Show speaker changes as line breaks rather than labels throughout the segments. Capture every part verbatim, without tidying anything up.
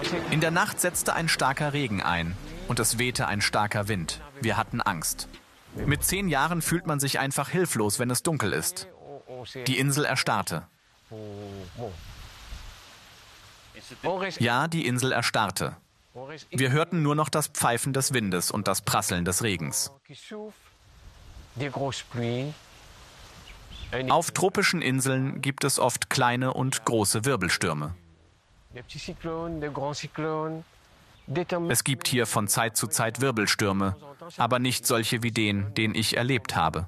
In der Nacht setzte ein starker Regen ein und es wehte ein starker Wind. Wir hatten Angst. Mit zehn Jahren fühlt man sich einfach hilflos, wenn es dunkel ist. Die Insel erstarrte. Ja, die Insel erstarrte. Wir hörten nur noch das Pfeifen des Windes und das Prasseln des Regens. Auf tropischen Inseln gibt es oft kleine und große Wirbelstürme. Es gibt hier von Zeit zu Zeit Wirbelstürme, aber nicht solche wie den, den ich erlebt habe.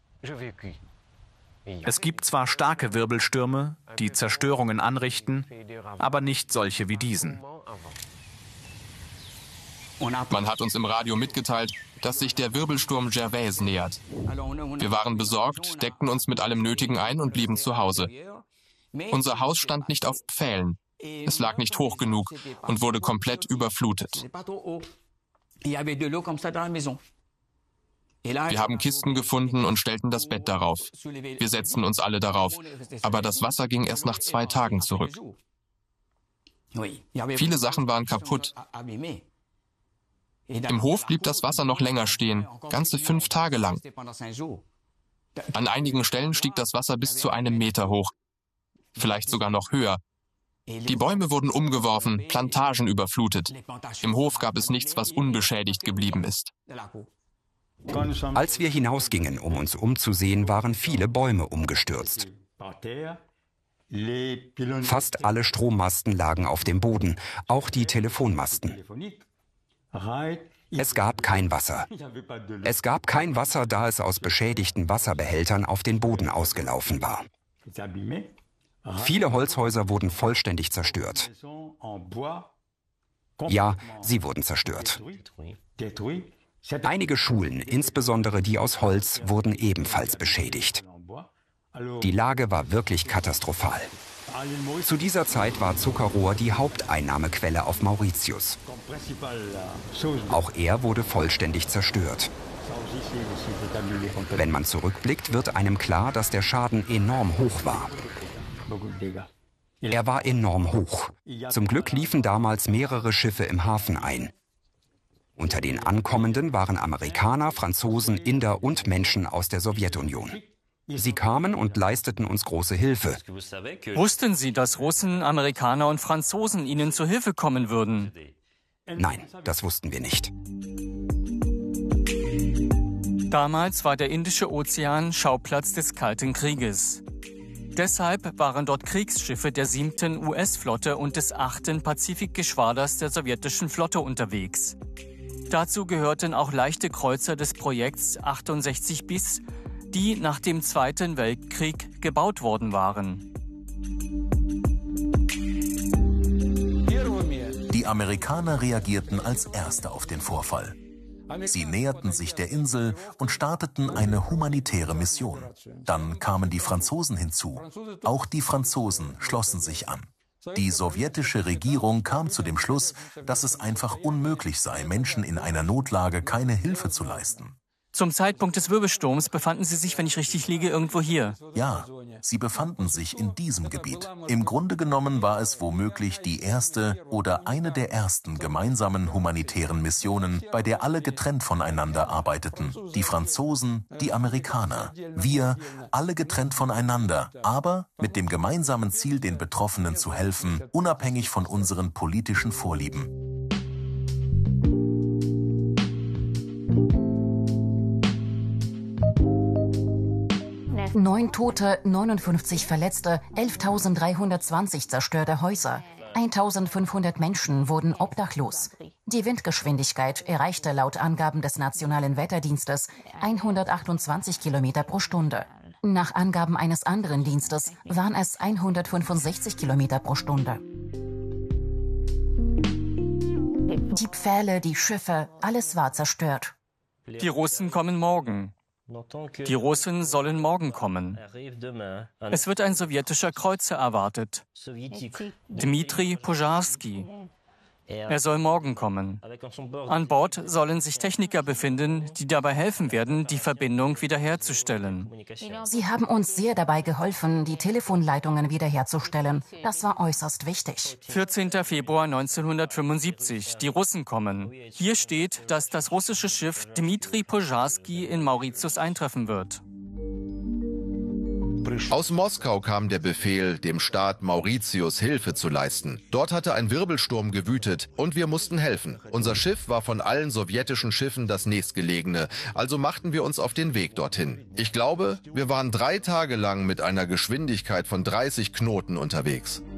Es gibt zwar starke Wirbelstürme, die Zerstörungen anrichten, aber nicht solche wie diesen.
Man hat uns im Radio mitgeteilt, dass sich der Wirbelsturm Gervais nähert. Wir waren besorgt, deckten uns mit allem Nötigen ein und blieben zu Hause. Unser Haus stand nicht auf Pfählen. Es lag nicht hoch genug und wurde komplett überflutet. Wir haben Kisten gefunden und stellten das Bett darauf. Wir setzten uns alle darauf, aber das Wasser ging erst nach zwei Tagen zurück. Viele Sachen waren kaputt. Im Hof blieb das Wasser noch länger stehen, ganze fünf Tage lang. An einigen Stellen stieg das Wasser bis zu einem Meter hoch, vielleicht sogar noch höher. Die Bäume wurden umgeworfen, Plantagen überflutet. Im Hof gab es nichts, was unbeschädigt geblieben ist.
Als wir hinausgingen, um uns umzusehen, waren viele Bäume umgestürzt. Fast alle Strommasten lagen auf dem Boden, auch die Telefonmasten. Es gab kein Wasser. Es gab kein Wasser, da es aus beschädigten Wasserbehältern auf den Boden ausgelaufen war. Viele Holzhäuser wurden vollständig zerstört. Ja, sie wurden zerstört. Einige Schulen, insbesondere die aus Holz, wurden ebenfalls beschädigt. Die Lage war wirklich katastrophal. Zu dieser Zeit war Zuckerrohr die Haupteinnahmequelle auf Mauritius. Auch er wurde vollständig zerstört. Wenn man zurückblickt, wird einem klar, dass der Schaden enorm hoch war. Er war enorm hoch. Zum Glück liefen damals mehrere Schiffe im Hafen ein. Unter den Ankommenden waren Amerikaner, Franzosen, Inder und Menschen aus der Sowjetunion. Sie kamen und leisteten uns große Hilfe.
Wussten Sie, dass Russen, Amerikaner und Franzosen Ihnen zu Hilfe kommen würden?
Nein, das wussten wir nicht.
Damals war der Indische Ozean Schauplatz des Kalten Krieges. Deshalb waren dort Kriegsschiffe der siebten U S-Flotte und des achten Pazifikgeschwaders der sowjetischen Flotte unterwegs. Dazu gehörten auch leichte Kreuzer des Projekts achtundsechzig bis, die nach dem Zweiten Weltkrieg gebaut worden waren.
Die Amerikaner reagierten als Erste auf den Vorfall. Sie näherten sich der Insel und starteten eine humanitäre Mission. Dann kamen die Franzosen hinzu. Auch die Franzosen schlossen sich an. Die sowjetische Regierung kam zu dem Schluss, dass es einfach unmöglich sei, Menschen in einer Notlage keine Hilfe zu leisten.
Zum Zeitpunkt des Wirbelsturms befanden Sie sich, wenn ich richtig liege, irgendwo hier.
Ja, sie befanden sich in diesem Gebiet. Im Grunde genommen war es womöglich die erste oder eine der ersten gemeinsamen humanitären Missionen, bei der alle getrennt voneinander arbeiteten. Die Franzosen, die Amerikaner. Wir, alle getrennt voneinander, aber mit dem gemeinsamen Ziel, den Betroffenen zu helfen, unabhängig von unseren politischen Vorlieben.
Neun Tote, neunundfünfzig Verletzte, elftausenddreihundertzwanzig zerstörte Häuser. eintausendfünfhundert Menschen wurden obdachlos. Die Windgeschwindigkeit erreichte laut Angaben des Nationalen Wetterdienstes hundertachtundzwanzig Kilometer pro Stunde. Nach Angaben eines anderen Dienstes waren es hundertfünfundsechzig Kilometer pro Stunde. Die Pfähle, die Schiffe, alles war zerstört.
Die Russen kommen morgen. Die Russen sollen morgen kommen. Es wird ein sowjetischer Kreuzer erwartet. Dmitri Pozharsky. Er soll morgen kommen. An Bord sollen sich Techniker befinden, die dabei helfen werden, die Verbindung wiederherzustellen.
Sie haben uns sehr dabei geholfen, die Telefonleitungen wiederherzustellen. Das war äußerst wichtig.
vierzehnter Februar neunzehnhundertfünfundsiebzig. Die Russen kommen. Hier steht, dass das russische Schiff Dmitri Pozharsky in Mauritius eintreffen wird.
Aus Moskau kam der Befehl, dem Staat Mauritius Hilfe zu leisten. Dort hatte ein Wirbelsturm gewütet und wir mussten helfen. Unser Schiff war von allen sowjetischen Schiffen das nächstgelegene, also machten wir uns auf den Weg dorthin. Ich glaube, wir waren drei Tage lang mit einer Geschwindigkeit von dreißig Knoten unterwegs.